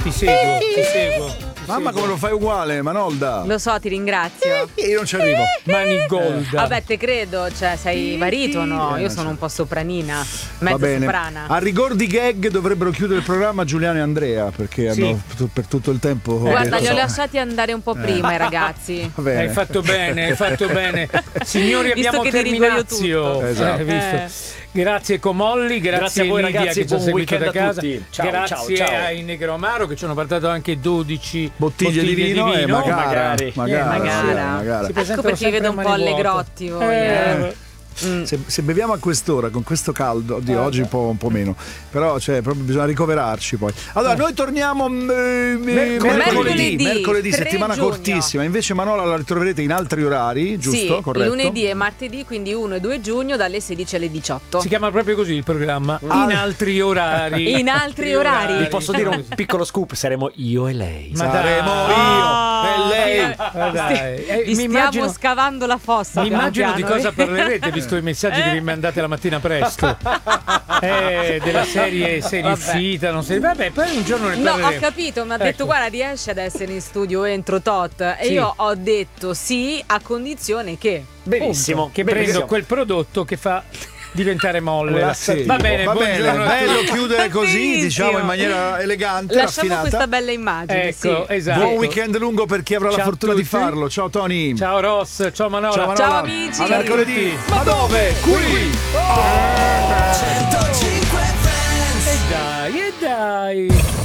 Ti seguo. Mamma, come lo fai uguale, Manolda? Lo so, ti ringrazio. Io non ci arrivo. Manigolda. Vabbè, te credo, cioè sei baritono, io sono un po' sopranina, Va mezza bene. soprana. A rigor di gag dovrebbero chiudere il programma Giuliano e Andrea, perché hanno per tutto il tempo. Guarda, li ho detto- lasciati andare un po' prima i ragazzi. Va bene. Hai fatto bene. Signori, Visto abbiamo che dirigo io terminato. tutto. Esatto. Visto. Grazie Comolli, grazie a voi, Lidia ragazzi, che ci ha buon seguito weekend da a casa. tutti. Ciao, Grazie ciao, ciao. ai Negro Amaro che ci hanno portato anche 12 Bottiglie di vino e magari. Magara. Si Ecco presentano perché vi sempre vedo a un mani po' vuote. allegrotti voi. Se beviamo a quest'ora con questo caldo, oddio, oggi un po' meno, però cioè, proprio bisogna ricoverarci poi. Allora, noi torniamo mercoledì, 3 settimana giugno. cortissima. Invece Manola la ritroverete in altri orari, giusto? Sì, Corretto? lunedì e martedì, quindi 1 e 2 giugno dalle 16 alle 18. Si chiama proprio così il programma. In altri orari. In altri orari. Vi posso dire un piccolo scoop? Saremo io e lei. Ma Saremo dai. io e lei. Ma dai. Vi stiamo scavando la fossa. Mi piano immagino di piano. cosa parlerete, visto i messaggi che mi mandate la mattina presto. Della serie uscita, non sei. Vabbè, poi un giorno ne No, parleremo. ho capito, mi ha detto Ecco. guarda, riesci ad essere in studio entro tot. E Sì. io ho detto sì, a condizione che Benissimo. Che benissimo. prendo quel prodotto che fa diventare molle. Sì. Va bene, buongiorno a bello tutti. chiudere così, Bellissimo. diciamo in maniera elegante, lasciamo raffinata. questa bella immagine. Ecco, sì. esatto. Buon weekend lungo per chi avrà la Ciao a fortuna di tutti. farlo. Ciao Tony. Ciao Ross, ciao Manola. Ciao, Manola. Ciao, amici. A mercoledì. Ma dove? Qui. E dai.